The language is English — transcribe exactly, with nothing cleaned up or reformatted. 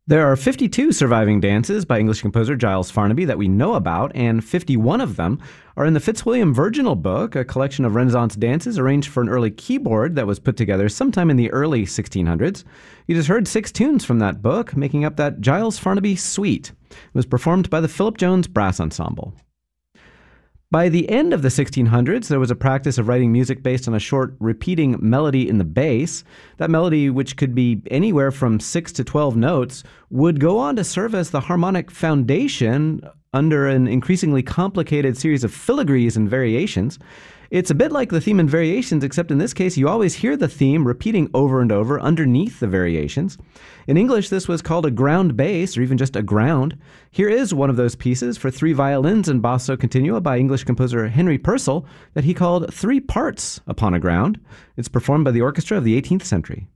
There are fifty-two surviving dances by English composer Giles Farnaby that we know about, and fifty-one of them are in the Fitzwilliam Virginal Book, a collection of Renaissance dances arranged for an early keyboard that was put together sometime in the early sixteen hundreds. You just heard six tunes from that book, making up that Giles Farnaby suite. It was performed by the Philip Jones Brass Ensemble. By the end of the sixteen hundreds, there was a practice of writing music based on a short repeating melody in the bass. That melody, which could be anywhere from six to twelve notes, would go on to serve as the harmonic foundation under an increasingly complicated series of filigrees and variations. It's a bit like the theme and variations, except in this case, you always hear the theme repeating over and over underneath the variations. In English, this was called a ground bass, or even just a ground. Here is one of those pieces for three violins and basso continua by English composer Henry Purcell that he called Three Parts Upon a Ground. It's performed by the orchestra of the eighteenth century.